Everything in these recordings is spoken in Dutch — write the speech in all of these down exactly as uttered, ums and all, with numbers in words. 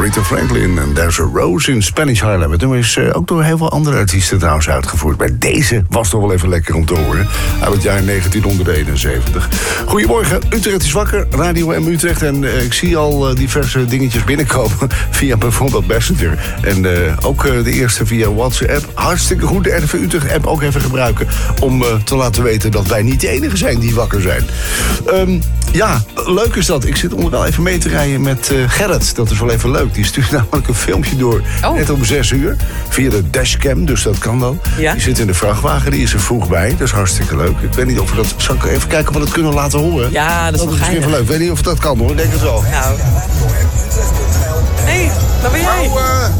Aretha Franklin en There's a Rose in Spanish Harlem. Het nummer is uh, ook door heel veel andere artiesten trouwens uitgevoerd. Maar deze was toch wel even lekker om te horen. Uit het jaar negentien eenenzeventig. Goedemorgen, Utrecht is wakker. Radio M Utrecht. En uh, ik zie al uh, diverse dingetjes binnenkomen via bijvoorbeeld Messenger. En uh, ook uh, de eerste via WhatsApp. Hartstikke goed, de R T V Utrecht app ook even gebruiken om uh, te laten weten dat wij niet de enige zijn die wakker zijn. Um, ja, leuk is dat. Ik zit onderwijl even mee te rijden met uh, Gerrit. Dat is wel even leuk. Die stuurt namelijk een filmpje door. Oh. Net om zes uur. Via de dashcam, dus dat kan dan. Ja? Die zit in de vrachtwagen, die is er vroeg bij. Dat is hartstikke leuk. Ik weet niet of we dat... Zal ik even kijken of we dat kunnen laten horen? Ja, dat is wel misschien even leuk. Ik weet niet of dat kan hoor. Ik denk het wel. Nou. Hé, hey, daar ben jij. Nou, uh,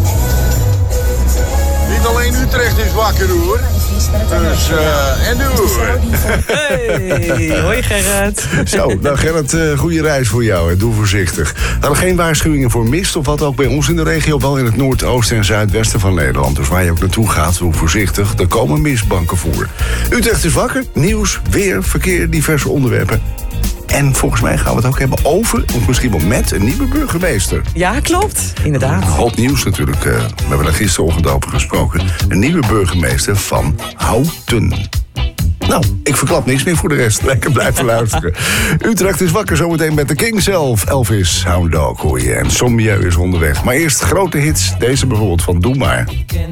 niet alleen Utrecht is wakker hoor. Dus, uh, en doe. Hey, hoi Gerrit. Zo, nou Gerrit, uh, goede reis voor jou. Hè. Doe voorzichtig. Nou, geen waarschuwingen voor mist of wat ook bij ons in de regio. Wel in het noordoosten en zuidwesten van Nederland. Dus waar je ook naartoe gaat, doe voorzichtig. Er komen mistbanken voor. Utrecht is wakker. Nieuws, weer, verkeer, diverse onderwerpen. En volgens mij gaan we het ook hebben over, of misschien wel met, een nieuwe burgemeester. Ja, klopt. Inderdaad. Een hoop nieuws natuurlijk. We hebben er gisterochtend over gesproken. Een nieuwe burgemeester van Houten. Nou, ik verklap niks meer voor de rest. Lekker blijven luisteren. Utrecht is wakker zometeen met de King zelf. Elvis, Hound Dog hoor je. En Sommieu is onderweg. Maar eerst grote hits. Deze bijvoorbeeld van Doe Maar.